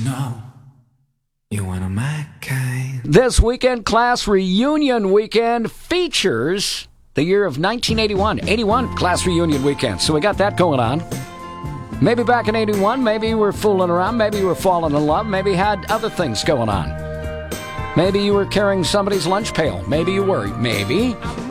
know you're one of my kind. This weekend, class reunion weekend features the year of 1981. 81 class reunion weekend. So we got that going on. Maybe back in 81, maybe you were fooling around, maybe you were falling in love, maybe you had other things going on. Maybe you were carrying somebody's lunch pail. Maybe you were. Maybe